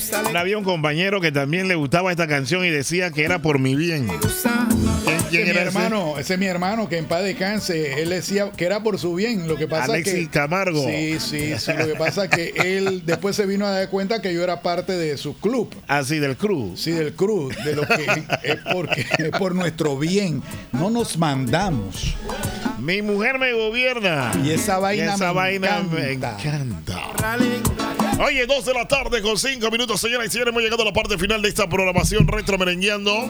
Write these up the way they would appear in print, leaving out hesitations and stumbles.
Había un compañero que también le gustaba esta canción y decía que era por mi bien. ¿Quién era ese es mi hermano, que en paz descanse. Él decía que era por su bien. Lo que pasa Alexis Camargo. Sí. Lo que pasa es que él después se vino a dar cuenta que yo era parte de su club. Así, del crew. Sí, del crew. De lo que es por nuestro bien. No nos mandamos. Mi mujer me gobierna. Y esa vaina me encanta. Oye, 2 de la tarde con 5 minutos, señoras y señores. Hemos llegado a la parte final de esta programación Retro Merengueando.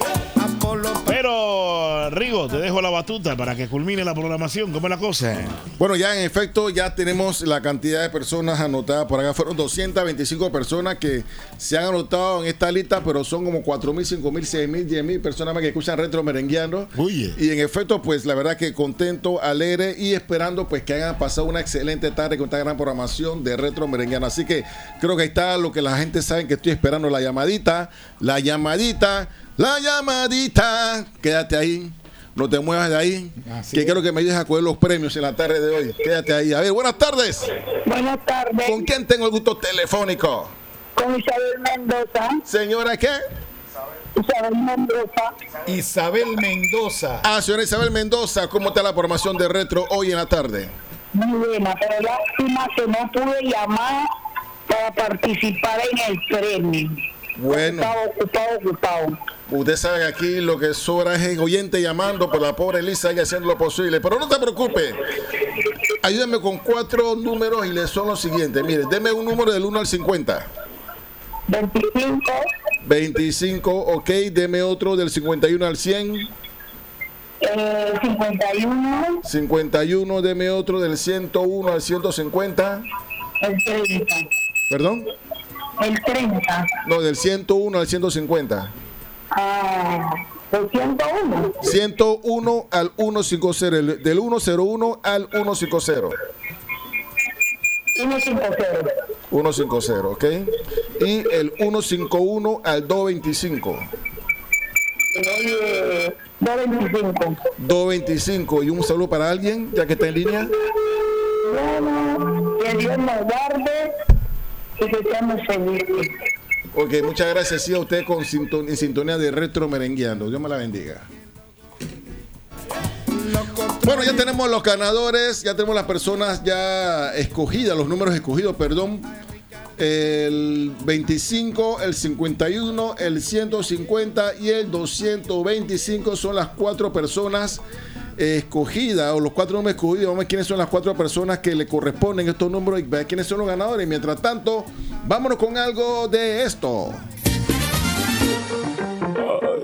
Pero, Rigo, te dejo la batuta para que culmine la programación. ¿Cómo es la cosa? Bueno, ya en efecto, ya tenemos la cantidad de personas anotadas por acá. Fueron 225 personas que se han anotado en esta lista, pero son como 4.000, 5.000, 6.000, 10.000 personas más que escuchan Retro Merengueando. Oye. Y en efecto, pues la verdad que contento, alegre y esperando pues que hayan pasado una excelente tarde con esta gran programación de Retro Merengueando. Así que creo que ahí está lo que la gente sabe, que estoy esperando, la llamadita. Quédate ahí, no te muevas de ahí, que quiero que me ayudes a coger los premios en la tarde de hoy. Quédate ahí. A ver, buenas tardes. Buenas tardes. ¿Con quién tengo el gusto telefónico? Con Isabel Mendoza. Señora, ¿qué? Isabel Mendoza. Ah, señora Isabel Mendoza, ¿cómo está la programación de Retro hoy en la tarde? Muy buena, pero lástima que no pude llamar para participar en el premio. Bueno. Ocupado. Usted sabe que aquí lo que sobra es oyente llamando, por la pobre Elisa y haciendo lo posible. Pero no te preocupes. Ayúdame con 4 números y le son los siguientes. Mire, deme un número del 1 al 50. 25. 25, ok. Deme otro del 51 al 100. 51. 51, deme otro del 101 al 150. El 30. ¿Perdón? El 30. No, del 101 al 150. El 101. 101 al 150, del 101 al 150. 150. 150, ok. Y el 151 al 225. 225. 225. Y un saludo para alguien, ya que está en línea. Bueno, que Dios nos guarde y que seamos felices. Ok, muchas gracias. Sí, a usted en sintonía de Retro Merengueando. Dios me la bendiga. Bueno, ya tenemos los ganadores, ya tenemos las personas ya escogidas, los números escogidos, perdón. El 25, el 51, el 150 y el 225 son las 4 personas escogidas, o los 4 números escogidos. Vamos a ver quiénes son las 4 personas que le corresponden estos números y ver quiénes son los ganadores. Mientras tanto, vámonos con algo de esto.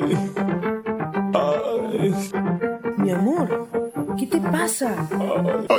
Mi amor, ¿qué te pasa? Ay,